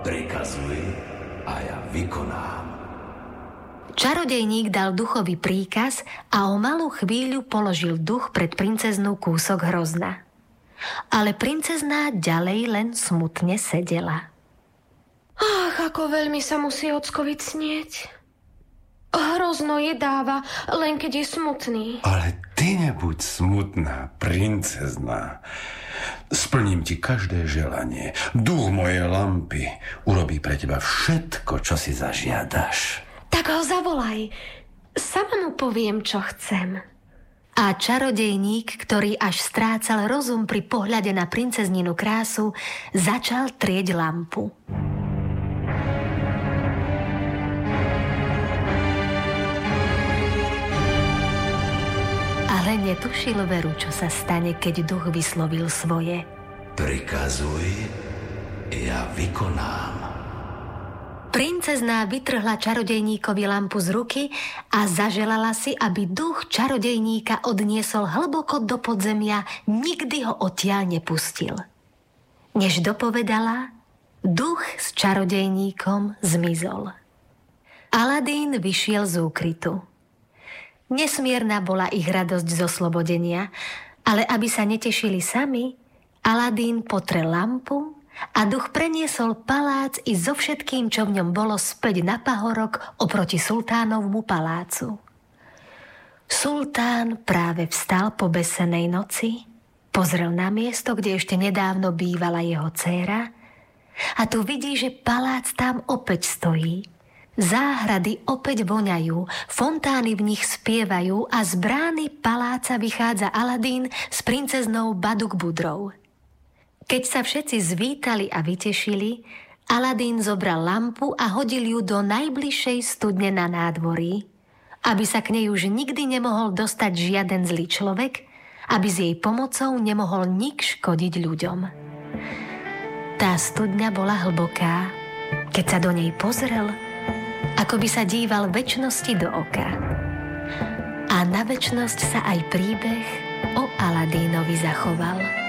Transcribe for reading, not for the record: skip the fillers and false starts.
Prikazuj a ja vykonám. Čarodejník dal duchovi príkaz a o malú chvíľu položil duch pred princeznou kúsok hrozna. Ale princezná ďalej len smutne sedela. Ach, ako veľmi sa musí ockovi cnieť. Hrozno jedáva, len keď je smutný. Ale ty nebuď smutná, princezná. Splním ti každé želanie. Duch mojej lampy urobí pre teba všetko, čo si zažiadaš. Tak ho zavolaj. Sama mu poviem, čo chcem. A čarodejník, ktorý až strácal rozum pri pohľade na princezninu krásu, začal trieť lampu. Ale netušil veru, čo sa stane, keď duch vyslovil svoje. Prikazuj, ja vykonám. Princezná vytrhla čarodejníkovi lampu z ruky a zaželala si, aby duch čarodejníka odniesol hlboko do podzemia, nikdy ho odtiaľ nepustil. Než dopovedala, duch s čarodejníkom zmizol. Aladín vyšiel z úkrytu. Nesmierna bola ich radosť zo slobodenia, ale aby sa netešili sami, Aladín potrel lampu a duch preniesol palác i so všetkým, čo v ňom bolo, späť na pahorok oproti sultánovmu palácu. Sultán práve vstal po besenej noci, pozrel na miesto, kde ešte nedávno bývala jeho dcéra, a tu vidí, že palác tam opäť stojí. Záhrady opäť voňajú, fontány v nich spievajú a z brány paláca vychádza Aladín s princeznou Baduk-Budrou. Keď sa všetci zvítali a vytešili, Aladín zobral lampu a hodil ju do najbližšej studne na nádvorí, aby sa k nej už nikdy nemohol dostať žiaden zlý človek, aby s jej pomocou nemohol nik škodiť ľuďom. Tá studňa bola hlboká. Keď sa do nej pozrel, ako by sa díval večnosti do oka. A na večnosť sa aj príbeh o Aladínovi zachoval.